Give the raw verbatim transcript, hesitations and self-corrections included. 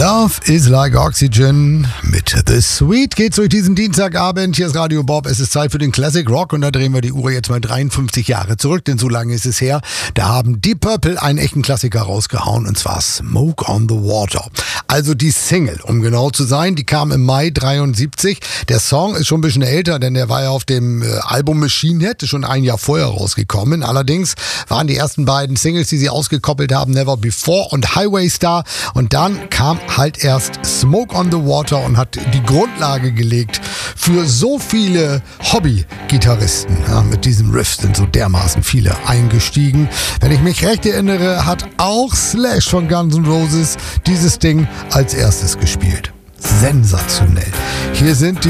Love is like Oxygen. Mit The Sweet geht's durch diesen Dienstagabend. Hier ist Radio Bob. Es ist Zeit für den Classic Rock und da drehen wir die Uhr jetzt mal dreiundfünfzig Jahre zurück, denn so lange ist es her. Da haben Deep Purple einen echten Klassiker rausgehauen und zwar Smoke on the Water. Also die Single, um genau zu sein, die kam im Mai dreiundsiebzig. Der Song ist schon ein bisschen älter, denn der war ja auf dem äh, Album Machine Head schon ein Jahr vorher rausgekommen. Allerdings waren die ersten beiden Singles, die sie ausgekoppelt haben, Never Before und Highway Star. Und dann kam halt erst Smoke on the Water und hat die Grundlage gelegt für so viele Hobby-Gitarristen. Ja, mit diesem Riff sind so dermaßen viele eingestiegen. Wenn ich mich recht erinnere, hat auch Slash von Guns N' Roses dieses Ding als erstes gespielt. Sensationell. Hier sind die